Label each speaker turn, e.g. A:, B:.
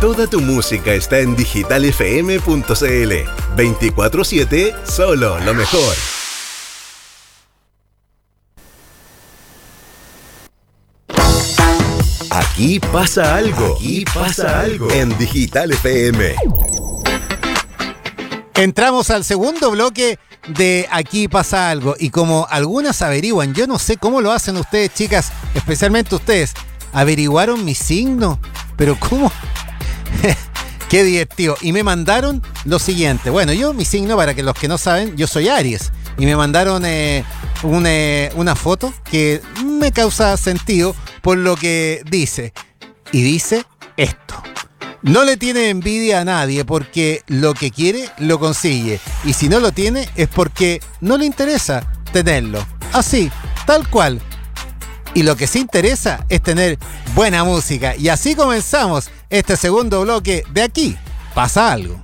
A: Toda tu música está en digitalfm.cl. 24/7, solo lo mejor. Aquí pasa algo. Aquí pasa algo. En Digital FM.
B: Entramos al segundo bloque de Aquí pasa algo. Y como algunas averiguan, yo no sé cómo lo hacen ustedes, chicas, especialmente ustedes. ¿Averiguaron mi signo? ¿Pero cómo? Qué divertido. Y me mandaron lo siguiente. Bueno, mi signo, para que los que no saben, yo soy Aries. Y me mandaron una foto que me causa sentido por lo que dice. Y dice esto: no le tiene envidia a nadie porque lo que quiere lo consigue. Y si no lo tiene es porque no le interesa tenerlo. Así, tal cual. Y lo que sí interesa es tener buena música. Y así comenzamos este segundo bloque de Aquí pasa algo.